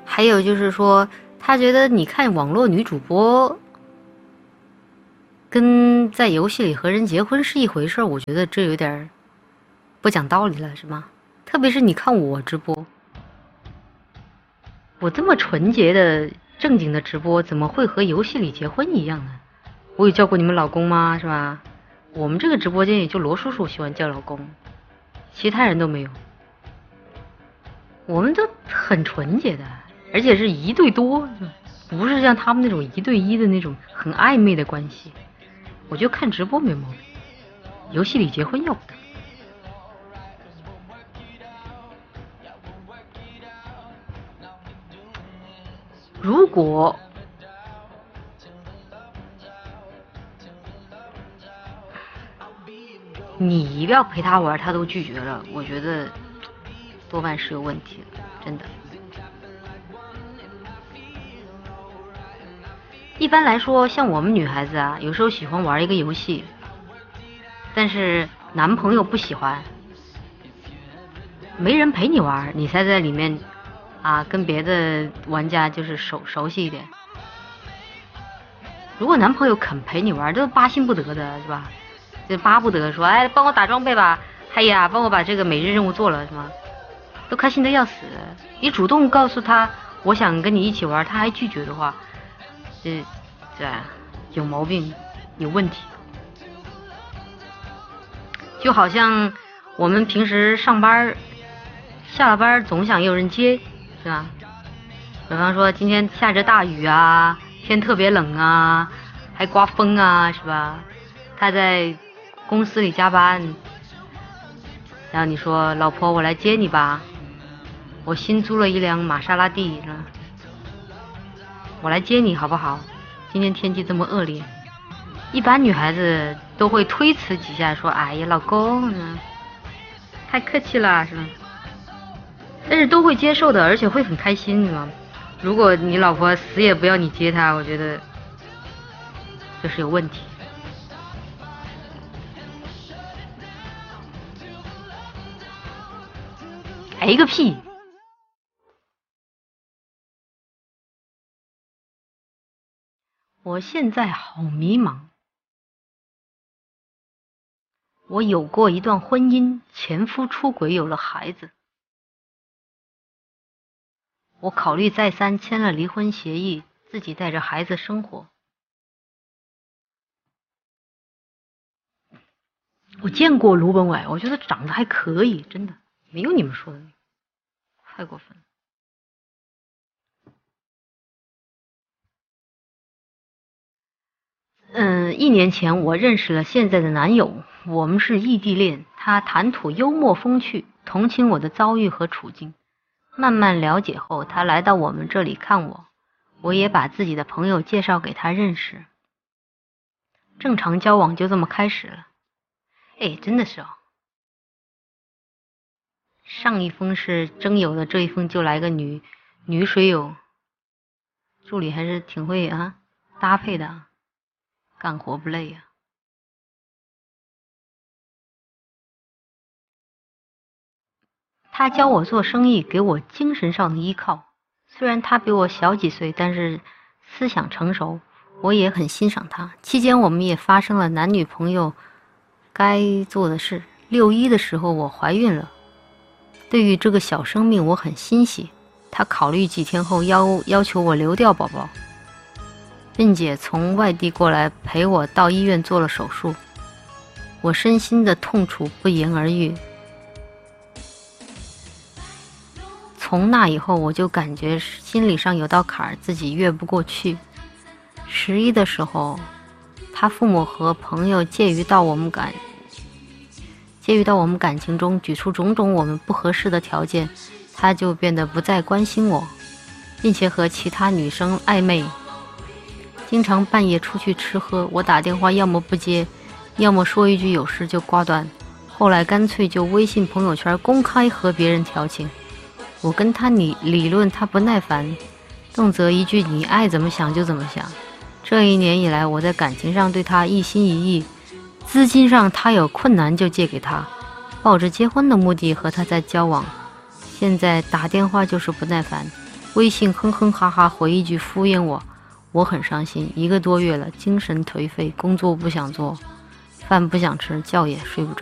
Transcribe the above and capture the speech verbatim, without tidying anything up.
还有就是说，他觉得你看网络女主播跟在游戏里和人结婚是一回事，我觉得这有点不讲道理了，是吗？特别是你看我直播，我这么纯洁的正经的直播，怎么会和游戏里结婚一样呢？我有叫过你们老公吗？是吧？我们这个直播间也就罗叔叔喜欢叫老公，其他人都没有。我们都很纯洁的，而且是一对多，不是像他们那种一对一的那种很暧昧的关系。我就看直播没毛病，游戏里结婚要不得。如果你要陪他玩，他都拒绝了，我觉得多半是有问题的，真的。一般来说，像我们女孩子啊，有时候喜欢玩一个游戏，但是男朋友不喜欢，没人陪你玩，你才在里面啊跟别的玩家就是熟熟悉一点。如果男朋友肯陪你玩，都巴心不得的是吧？就巴不得说，哎，帮我打装备吧，哎呀，帮我把这个每日任务做了，是吗？都开心的要死。你主动告诉他我想跟你一起玩，他还拒绝的话，这这有毛病，有问题。就好像我们平时上班下了班总想有人接，是吧？比方说今天下着大雨啊，天特别冷啊，还刮风啊，是吧？他在公司里加班，然后你说老婆我来接你吧，我新租了一辆玛莎拉蒂，是吧？我来接你好不好？今天天气这么恶劣，一般女孩子都会推辞几下说，哎呀老公太客气了，是吧？但是都会接受的，而且会很开心，是吗？如果你老婆死也不要你接她，我觉得这是有问题。哎个屁！我现在好迷茫。我有过一段婚姻，前夫出轨有了孩子，我考虑再三，签了离婚协议，自己带着孩子生活。我见过卢本伟，我觉得长得还可以，真的没有你们说的太过分了。嗯，一年前我认识了现在的男友，我们是异地恋，他谈吐幽默风趣，同情我的遭遇和处境。慢慢了解后，他来到我们这里看我，我也把自己的朋友介绍给他认识。正常交往就这么开始了。哎，真的是哦。上一封是征友的，这一封就来个女女水友，助理还是挺会啊搭配的，干活不累啊。他教我做生意，给我精神上的依靠。虽然他比我小几岁，但是思想成熟，我也很欣赏他。期间我们也发生了男女朋友该做的事。六一的时候我怀孕了，对于这个小生命我很欣喜。他考虑几天后要要求我流掉宝宝，并且从外地过来陪我到医院做了手术。我身心的痛楚不言而喻。从那以后，我就感觉心理上有道坎儿，自己越不过去。十一的时候，他父母和朋友介于到我们感介于到我们感情中，举出种种我们不合适的条件，他就变得不再关心我，并且和其他女生暧昧，经常半夜出去吃喝。我打电话要么不接，要么说一句有事就挂断。后来干脆就微信朋友圈公开和别人调情。我跟他理理论，他不耐烦，动辄一句你爱怎么想就怎么想。这一年以来，我在感情上对他一心一意，资金上他有困难就借给他，抱着结婚的目的和他在交往。现在打电话就是不耐烦， 微信哼哼哈哈回一句敷衍我，我很伤心，一个多月了，精神颓废，工作不想做，饭不想吃，觉也睡不着。